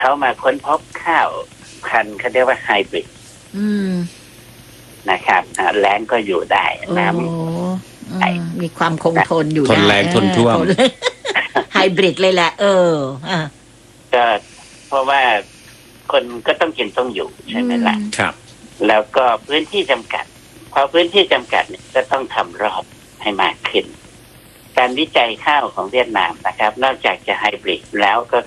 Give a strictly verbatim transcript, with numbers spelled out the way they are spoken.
เขามาค้นพบข้าวพันธุ์เขาเรียกว่าไฮบริดอืมนะครับอ่าแล้งก็อยู่ได้น้ำโอ้อืมมีความคงทนอยู่ทนแรงทนท่วมเออไฮบริดเลยแหละ เอออ่ะก็เพราะว่าคนก็ต้องกินต้องอยู่ใช่ไหมล่ะครับแล้วก็พื้นที่จำกัดพอพื้นที่จำกัดเนี่ยจะต้องทำรอบให้มากขึ้น การวิจัยข้าวของเวียดนามนะครับ นอกจากจะไฮบริดแล้วก็